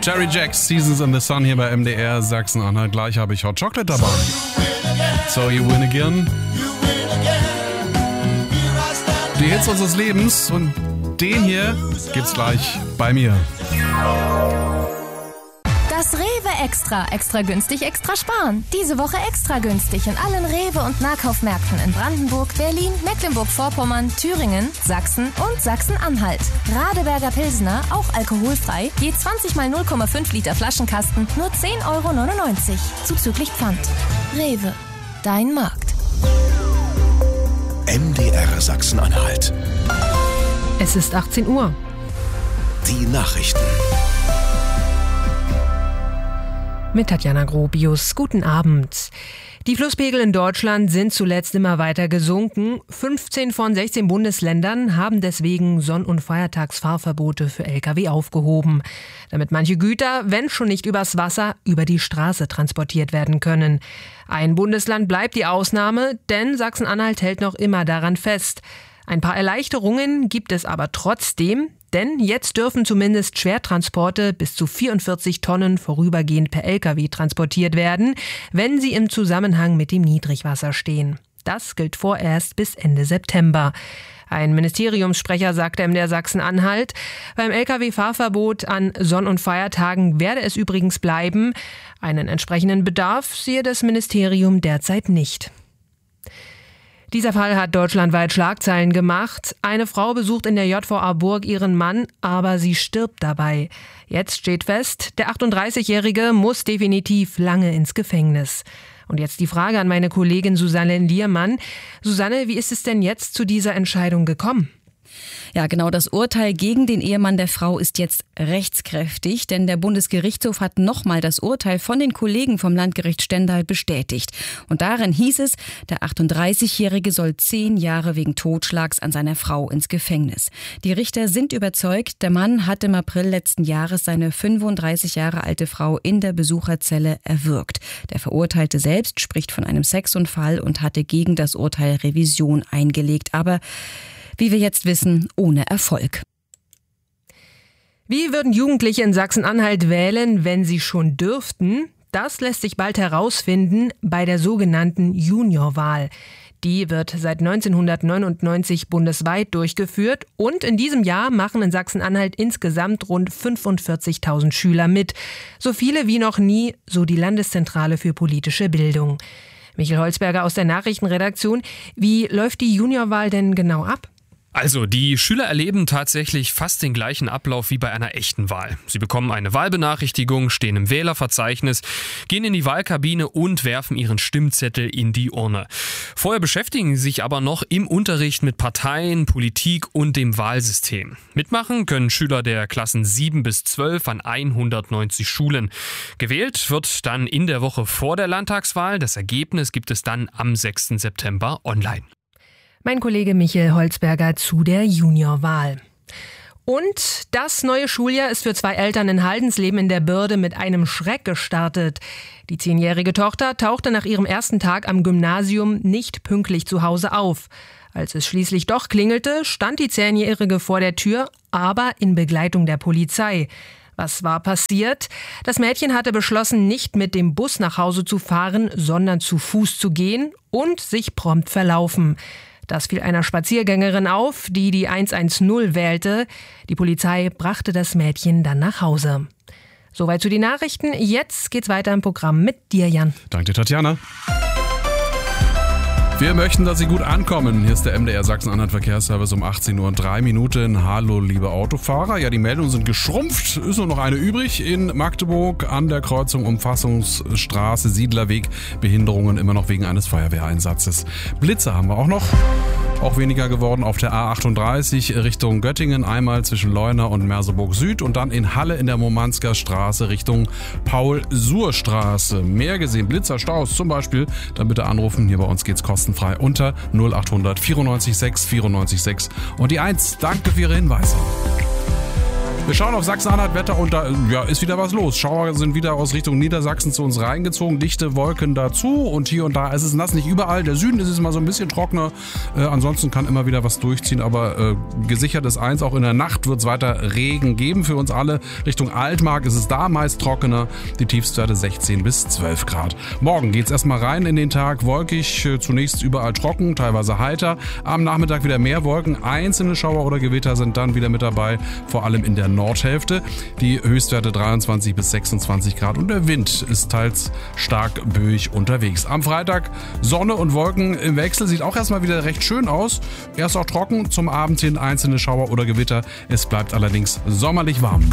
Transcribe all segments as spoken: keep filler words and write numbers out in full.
Jerry Jacks, Seasons in the Sun hier bei M D R Sachsen-Anhalt. Gleich habe ich Hot Chocolate dabei. So you win again. Die Hits unseres Lebens und den hier gibt's gleich bei mir. Das Rewe Extra. Extra günstig, extra sparen. Diese Woche extra günstig in allen Rewe- und Nahkaufmärkten in Brandenburg, Berlin, Mecklenburg-Vorpommern, Thüringen, Sachsen und Sachsen-Anhalt. Radeberger Pilsner, auch alkoholfrei, je zwanzig mal null Komma fünf Liter Flaschenkasten, nur zehn Euro neunundneunzig. Zuzüglich Pfand. Rewe. Dein Markt. M D R Sachsen-Anhalt. Es ist achtzehn Uhr. Die Nachrichten. Mit Tatjana Grobius. Guten Abend. Die Flusspegel in Deutschland sind zuletzt immer weiter gesunken. fünfzehn von sechzehn Bundesländern haben deswegen Sonn- und Feiertagsfahrverbote für L K W aufgehoben, damit manche Güter, wenn schon nicht übers Wasser, über die Straße transportiert werden können. Ein Bundesland bleibt die Ausnahme, denn Sachsen-Anhalt hält noch immer daran fest. Ein paar Erleichterungen gibt es aber trotzdem, denn jetzt dürfen zumindest Schwertransporte bis zu vierundvierzig Tonnen vorübergehend per L K W transportiert werden, wenn sie im Zusammenhang mit dem Niedrigwasser stehen. Das gilt vorerst bis Ende September. Ein Ministeriumssprecher sagte M D R Sachsen-Anhalt, beim L K W-Fahrverbot an Sonn- und Feiertagen werde es übrigens bleiben. Einen entsprechenden Bedarf sehe das Ministerium derzeit nicht. Dieser Fall hat deutschlandweit Schlagzeilen gemacht. Eine Frau besucht in der J V A Burg ihren Mann, aber sie stirbt dabei. Jetzt steht fest, der achtunddreißigjährige muss definitiv lange ins Gefängnis. Und jetzt die Frage an meine Kollegin Susanne Liermann. Susanne, wie ist es denn jetzt zu dieser Entscheidung gekommen? Ja, genau, das Urteil gegen den Ehemann der Frau ist jetzt rechtskräftig, denn der Bundesgerichtshof hat nochmal das Urteil von den Kollegen vom Landgericht Stendal bestätigt. Und darin hieß es, der achtunddreißigjährige soll zehn Jahre wegen Totschlags an seiner Frau ins Gefängnis. Die Richter sind überzeugt, der Mann hat im April letzten Jahres seine fünfunddreißig Jahre alte Frau in der Besucherzelle erwürgt. Der Verurteilte selbst spricht von einem Sexunfall und hatte gegen das Urteil Revision eingelegt. Aber wie wir jetzt wissen, ohne Erfolg. Wie würden Jugendliche in Sachsen-Anhalt wählen, wenn sie schon dürften? Das lässt sich bald herausfinden bei der sogenannten Juniorwahl. Die wird seit neunzehnhundertneunundneunzig bundesweit durchgeführt und in diesem Jahr machen in Sachsen-Anhalt insgesamt rund fünfundvierzigtausend Schüler mit. So viele wie noch nie, so die Landeszentrale für politische Bildung. Michael Holzberger aus der Nachrichtenredaktion. Wie läuft die Juniorwahl denn genau ab? Also, die Schüler erleben tatsächlich fast den gleichen Ablauf wie bei einer echten Wahl. Sie bekommen eine Wahlbenachrichtigung, stehen im Wählerverzeichnis, gehen in die Wahlkabine und werfen ihren Stimmzettel in die Urne. Vorher beschäftigen sie sich aber noch im Unterricht mit Parteien, Politik und dem Wahlsystem. Mitmachen können Schüler der Klassen sieben bis zwölf an hundertneunzig Schulen. Gewählt wird dann in der Woche vor der Landtagswahl. Das Ergebnis gibt es dann am sechsten September online. Mein Kollege Michael Holzberger zu der Juniorwahl. Und das neue Schuljahr ist für zwei Eltern in Haldensleben in der Bürde mit einem Schreck gestartet. Die zehnjährige Tochter tauchte nach ihrem ersten Tag am Gymnasium nicht pünktlich zu Hause auf. Als es schließlich doch klingelte, stand die Zehnjährige vor der Tür, aber in Begleitung der Polizei. Was war passiert? Das Mädchen hatte beschlossen, nicht mit dem Bus nach Hause zu fahren, sondern zu Fuß zu gehen und sich prompt verlaufen. Das fiel einer Spaziergängerin auf, die die hundertzehn wählte. Die Polizei brachte das Mädchen dann nach Hause. Soweit zu den Nachrichten. Jetzt geht's weiter im Programm mit dir, Jan. Danke, Tatjana. Wir möchten, dass Sie gut ankommen. Hier ist der M D R Sachsen-Anhalt Verkehrsservice um achtzehn Uhr und drei Minuten. Hallo, liebe Autofahrer. Ja, die Meldungen sind geschrumpft. Ist nur noch eine übrig. In Magdeburg an der Kreuzung Umfassungsstraße, Siedlerweg. Behinderungen immer noch wegen eines Feuerwehreinsatzes. Blitze haben wir auch noch. Auch weniger geworden auf der A achtunddreißig Richtung Göttingen. Einmal zwischen Leuna und Merseburg Süd und dann in Halle in der Momansker Straße Richtung Paul-Suhr-Straße. Mehr gesehen, Blitzer, Staus zum Beispiel. Dann bitte anrufen. Hier bei uns geht's kostenfrei unter null achthundert vierundneunzig sechs vierundneunzig sechs und die eins. Danke für Ihre Hinweise. Wir schauen auf Sachsen-Anhalt Wetter und da ja, ist wieder was los. Schauer sind wieder aus Richtung Niedersachsen zu uns reingezogen, dichte Wolken dazu und hier und da ist es nass, nicht überall. Der Süden ist es mal so ein bisschen trockener, äh, ansonsten kann immer wieder was durchziehen, aber äh, gesichert ist eins, auch in der Nacht wird es weiter Regen geben für uns alle. Richtung Altmark ist es da meist trockener, die Tiefstwerte sechzehn bis zwölf Grad. Morgen geht es erstmal rein in den Tag, wolkig, äh, zunächst überall trocken, teilweise heiter. Am Nachmittag wieder mehr Wolken, einzelne Schauer oder Gewitter sind dann wieder mit dabei, vor allem in der Nordhälfte. Die Höchstwerte dreiundzwanzig bis sechsundzwanzig Grad und der Wind ist teils stark böig unterwegs. Am Freitag Sonne und Wolken im Wechsel, sieht auch erstmal wieder recht schön aus. Erst auch trocken, zum Abend hin einzelne Schauer oder Gewitter. Es bleibt allerdings sommerlich warm.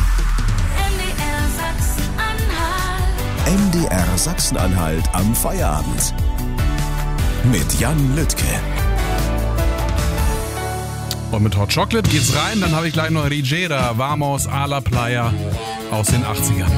M D R Sachsen-Anhalt am Feierabend. Mit Jan Lüttke. Und mit Hot Chocolate geht's rein, dann habe ich gleich noch Rigera, Vamos a la Playa aus den achtzigern.